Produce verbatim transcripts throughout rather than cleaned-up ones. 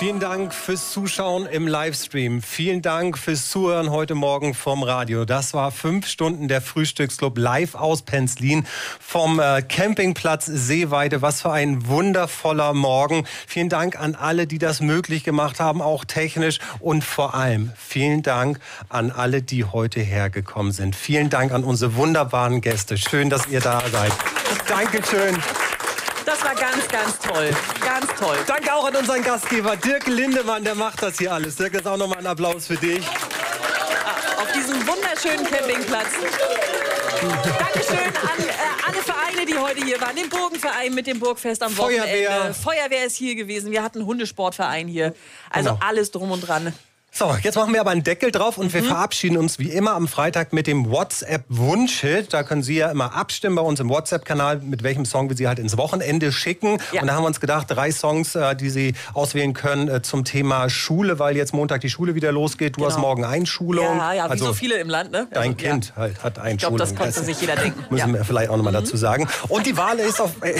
Vielen Dank fürs Zuschauen im Livestream. Vielen Dank fürs Zuhören heute Morgen vom Radio. Das war fünf Stunden der Frühstücksclub live aus Penzlin vom äh, Campingplatz Seeweide. Was für ein wundervoller Morgen. Vielen Dank an alle, die das möglich gemacht haben, auch technisch. Und vor allem vielen Dank an alle, die heute hergekommen sind. Vielen Dank an unsere wunderbaren Gäste. Schön, dass ihr da seid. Dankeschön. Das war ganz, ganz toll. Ganz toll. Danke auch an unseren Gastgeber Dirk Lindemann, der macht das hier alles. Dirk, jetzt auch nochmal einen Applaus für dich. Auf diesem wunderschönen Campingplatz. Dankeschön an äh, alle Vereine, die heute hier waren. Den Burgenverein mit dem Burgfest am Wochenende. Feuerwehr. Feuerwehr ist hier gewesen. Wir hatten einen Hundesportverein hier. Also Genau. alles drum und dran. So, jetzt machen wir aber einen Deckel drauf und wir verabschieden uns wie immer am Freitag mit dem WhatsApp-Wunschhit. Da können Sie ja immer abstimmen bei uns im WhatsApp-Kanal, mit welchem Song wir Sie halt ins Wochenende schicken. Ja. Und da haben wir uns gedacht, drei Songs, äh, die Sie auswählen können äh, zum Thema Schule, weil jetzt Montag die Schule wieder losgeht. Du Genau. hast morgen Einschulung. Ja, ja, wie also so viele im Land, ne? Dein Also, Kind ja. halt hat Einschulung. Ich glaube, das konnte sich jeder denken. Müssen Ja. wir vielleicht auch nochmal dazu sagen. Und die Wahl ist auf... Äh,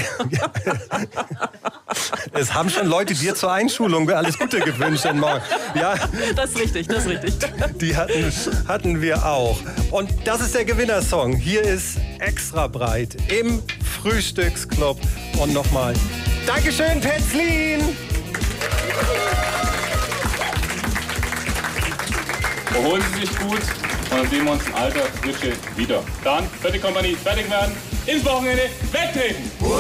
es haben schon Leute dir zur Einschulung alles Gute gewünscht. Ja, Das ist richtig, das ist richtig. die hatten, hatten wir auch. Und das ist der Gewinnersong. Hier ist Extra breit im Frühstücksclub. Und nochmal Dankeschön, Penzlin! Erholen Sie sich gut und dann sehen wir uns in alter Frische wieder. Dann, vierte Kompanie, fertig werden, ins Wochenende, wegtreten!